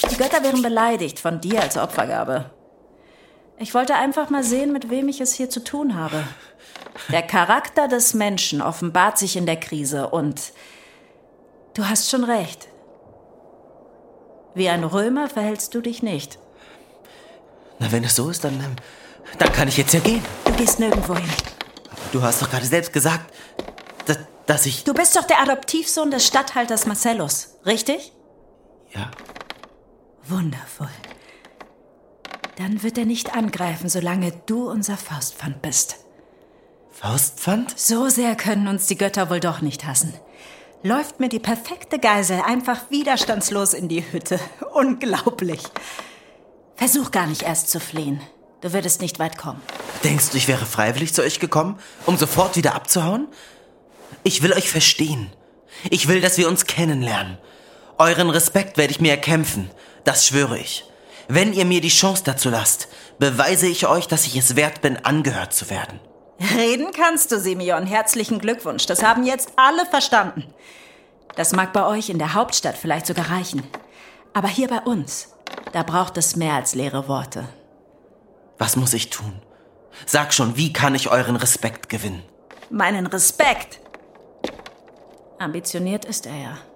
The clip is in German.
Die Götter wären beleidigt von dir als Opfergabe. Ich wollte einfach mal sehen, mit wem ich es hier zu tun habe. Der Charakter des Menschen offenbart sich in der Krise und du hast schon recht. Wie ein Römer verhältst du dich nicht. Na, wenn es so ist, dann kann ich jetzt ja gehen. Du gehst nirgendwo hin. Du hast doch gerade selbst gesagt, dass ich... Du bist doch der Adoptivsohn des Statthalters Marcellus, richtig? Ja. Wundervoll. Dann wird er nicht angreifen, solange du unser Faustpfand bist. Faustpfand? So sehr können uns die Götter wohl doch nicht hassen. Läuft mir die perfekte Geisel einfach widerstandslos in die Hütte. Unglaublich. Versuch gar nicht erst zu fliehen. Du würdest nicht weit kommen. Denkst du, ich wäre freiwillig zu euch gekommen, um sofort wieder abzuhauen? Ich will euch verstehen. Ich will, dass wir uns kennenlernen. Euren Respekt werde ich mir erkämpfen. Das schwöre ich. Wenn ihr mir die Chance dazu lasst, beweise ich euch, dass ich es wert bin, angehört zu werden. Reden kannst du, Simeon. Herzlichen Glückwunsch. Das haben jetzt alle verstanden. Das mag bei euch in der Hauptstadt vielleicht sogar reichen. Aber hier bei uns, da braucht es mehr als leere Worte. Was muss ich tun? Sag schon, wie kann ich euren Respekt gewinnen? Meinen Respekt? Ambitioniert ist er ja.